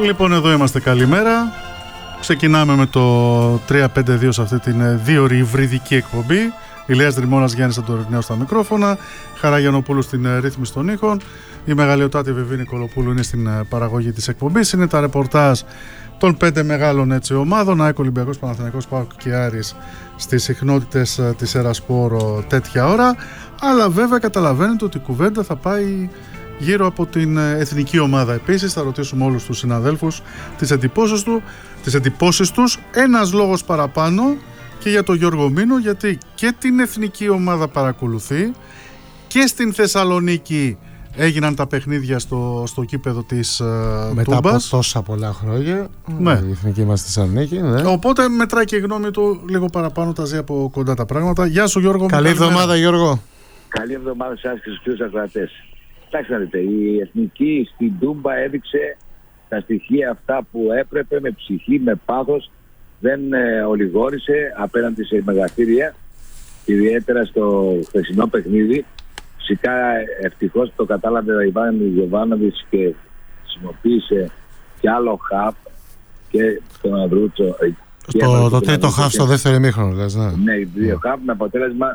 Λοιπόν, εδώ είμαστε, καλημέρα. Ξεκινάμε με το 3-5-2 σε αυτή την 2ωρη υβριδική εκπομπή. Ηλίας Δρυμώνας, Γιάννης Αντορινέος στα μικρόφωνα, Χαρά Γιαννοπούλου στην ρύθμιση των ήχων. Η μεγαλειοτάτη Βεβή Νικολοπούλου είναι στην παραγωγή της εκπομπής. Είναι τα ρεπορτάζ των 5 μεγάλων ομάδων, ΑΕΚ, Ολυμπιακός, Παναθηναϊκός, ΠΑΟΚ και Άρης, στις συχνότητες της Ερασπόρο τέτοια ώρα. Αλλά βέβαια καταλαβαίνετε ότι η κουβέντα θα πάει γύρω από την εθνική ομάδα επίσης. Θα ρωτήσουμε όλους τους συναδέλφους τις εντυπώσεις τους. Ένας λόγος παραπάνω και για τον Γιώργο Μήνο, γιατί και την εθνική ομάδα παρακολουθεί και στην Θεσσαλονίκη έγιναν τα παιχνίδια στο κήπεδο της Τούμπας. Μετά από τόσα πολλά χρόνια, ναι. Η εθνική μας στη Θεσσαλονίκη, ναι. Οπότε μετράει και η γνώμη του λίγο παραπάνω, τα ζει από κοντά τα πράγματα. Γεια σου Γιώργο. Καλή εβδομάδα Γιώργο. Καλή εβδομάδα σε εσάς και στους φίλους ακροατές. Κοιτάξτε να δείτε, η εθνική στην Τούμπα έδειξε τα στοιχεία αυτά που έπρεπε, με ψυχή, με πάθος. Δεν ολιγόρησε απέναντι σε μεγαθύρια, ιδιαίτερα στο χθεσινό παιχνίδι. Φυσικά ευτυχώς το κατάλαβε ο Ιβάν Γιοβάνοβιτς και χρησιμοποίησε κι άλλο χαπ και τον Ανδρούτσο. Το τρίτο χαπ στο δεύτερο ημίχρονο, λες, ναι. Ναι, δύο χαπ με αποτέλεσμα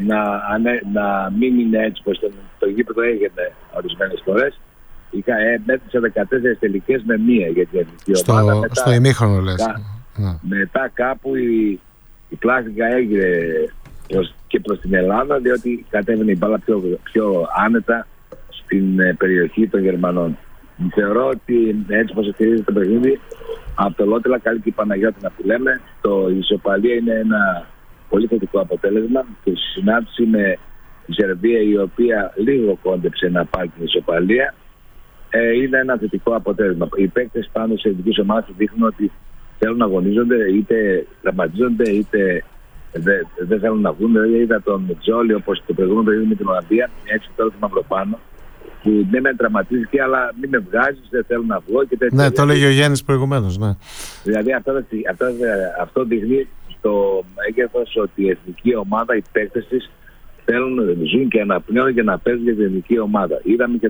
να μην είναι έτσι πως το γήπεδο έγινε ορισμένες φορές. Μέτρησε 14 τελικές με μία για την εθνική ομάδα. Στο ημίχρονο λες. Μετά κάπου η πλάστικα έγινε και προς την Ελλάδα, διότι κατέβαινε η μπάλα πιο άνετα στην περιοχή των Γερμανών. Θεωρώ ότι έτσι πως εκτελείται το παιχνίδι, από το Λότελα καλή και η Παναγιώτηνα που λέμε, η ισοπαλία είναι ένα πολύ θετικό αποτέλεσμα και στη συνάντηση με τη Σερβία, η οποία λίγο κόντεψε να πάρει την ισοπαλία, είναι ένα θετικό αποτέλεσμα. Οι παίκτες πάνω σε ειδικές ομάδες δείχνουν ότι θέλουν να αγωνίζονται, είτε δραματίζονται, είτε δεν θέλουν να βγουν. Δηλαδή είδα τον Τζόλι, όπως το προηγούμενο παιδί με την Ολλανδία, έτσι τώρα το Μαυροπάνο, που δεν με τραυματίστηκε, αλλά μην με βγάζεις, δεν θέλω να βγω και τέτοια. Ναι, το έλεγε ο Γιάννης προηγουμένως, ναι. Δηλαδή αυτό δείχνει στο μέγεθος ότι η εθνική ομάδα, οι παίκτες της θέλουν να ζουν και αναπνέουν και να παίζουν για την εθνική ομάδα.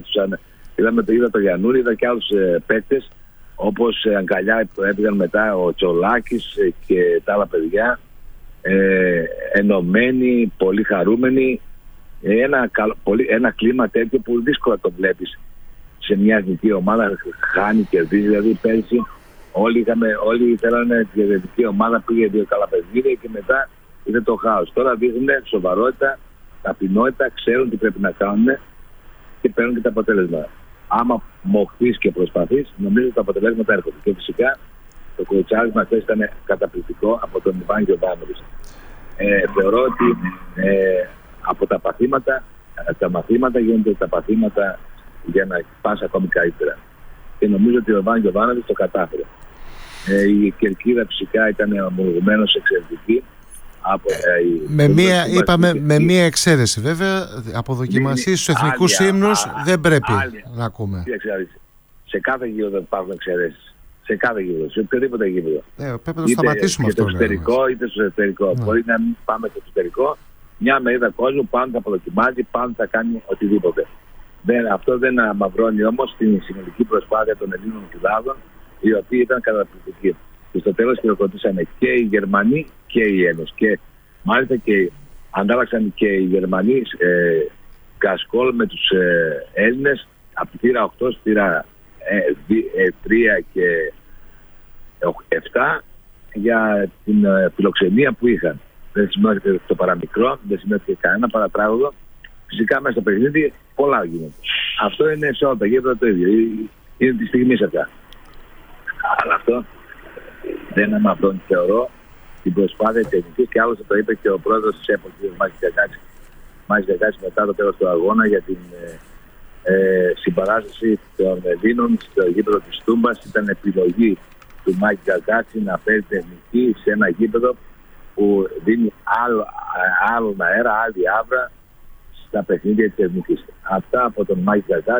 Είδα το Γιαννούρη, είδα και άλλους παίκτες, όπως αγκαλιά που έπηγαν μετά ο Τσολάκης και τα άλλα παιδιά, ενωμένοι, πολύ χαρούμενοι. Ένα κλίμα τέτοιο που δύσκολα το βλέπεις σε μια εθνική ομάδα, χάνει, κερδίζει. Δηλαδή πέρσι όλοι θέλανε την εθνική ομάδα, πήγε δύο καλά παιχνίδια και μετά είδε το χάος. Τώρα δείχνουν σοβαρότητα, ταπεινότητα, ξέρουν τι πρέπει να κάνουν και παίρνουν και τα αποτέλεσματα. Άμα μοχθείς και προσπαθείς, νομίζω ότι τα αποτελέσματα έρχονται. Και φυσικά το κοουτσάρισμα χθες ήταν καταπληκτικό από τον Ιβάν Γιοβάνοβιτς. Θεωρώ ότι από τα μαθήματα γίνονται τα παθήματα για να πας ακόμη καλύτερα. Και νομίζω ότι ο Ιβάν Γιοβάνοβιτς το κατάφερε. Η κερκίδα φυσικά ήταν ομολογουμένως εξαιρετική. Με μία εξαίρεση βέβαια, από δοκιμασίες στους εθνικούς ύμνους δεν πρέπει να ακούμε. Σε κάθε γήπεδο υπάρχουν εξαιρέσεις. Σε κάθε γήπεδο, σε οποιοδήποτε γήπεδο. Πρέπει να το σταματήσουμε αυτό. Είτε στο εξωτερικό είτε στο εσωτερικό. Μπορεί να μην πάμε στο εξωτερικό, μια μερίδα κόσμου πάνω θα αποδοκιμάζει, πάνω θα κάνει οτιδήποτε. Αυτό δεν αμαυρώνει όμως την συνολική προσπάθεια των Ελλήνων κυδάδων, οι οποίοι ήταν καταπληκτικοί. Και στο τέλος χειροκροτήσανε και οι Γερμανοί και οι Έλληνες. Και μάλιστα και αντάλλαξαν και οι Γερμανοί κασκόλ με τους Έλληνες από τη θύρα 8 στη θύρα 3 και 7 για την φιλοξενία που είχαν. Δεν σημαίνει το παραμικρό, δεν σημαίνει κανένα παρατράγωδο. Φυσικά μέσα στο παιχνίδι πολλά γίνονται. Αυτό είναι σε όλα τα γήπεδα το ίδιο. Είναι τη στιγμή αυτά. Αλλά αυτό δεν αμαυρώνει, θεωρώ, την προσπάθεια της εθνικής, και άλλωστε το είπε και ο πρόεδρος της ΕΠΟ, κ. Μάκης Διακάκης, μετά το τέλος του αγώνα για την συμπαράσταση των Ελλήνων στο γήπεδο της Τούμπας. Ήταν επιλογή του Μάκη Διακάκη να φέρει την εθνική σε ένα γήπεδο που δίνει άλλον αέρα, άλλη άβρα στα παιχνίδια της εθνικής. Αυτά από τον Μάκη Διακάκη.